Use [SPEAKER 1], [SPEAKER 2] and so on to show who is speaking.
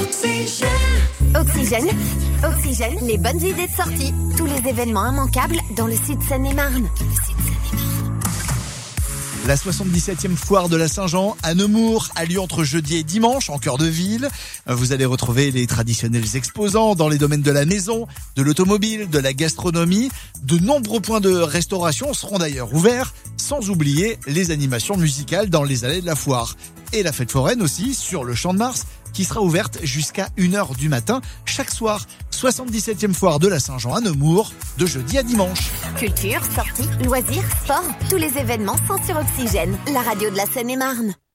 [SPEAKER 1] Oxygène, Oxygène, les bonnes idées de sortie. Tous les événements immanquables dans le site Seine-et-Marne.
[SPEAKER 2] La 77e foire de la Saint-Jean à Nemours a lieu entre jeudi et dimanche en cœur de ville. Vous allez retrouver les traditionnels exposants dans les domaines de la maison, de l'automobile, de la gastronomie. De nombreux points de restauration seront d'ailleurs ouverts, sans oublier les animations musicales dans les allées de la foire. Et la fête foraine aussi sur le Champ de Mars qui sera ouverte jusqu'à 1h du matin chaque soir. 77e foire de la Saint-Jean à Nemours, de jeudi à dimanche.
[SPEAKER 1] Culture, sorties, loisirs, sport, tous les événements sont sur Oxygène, la radio de la Seine-et-Marne.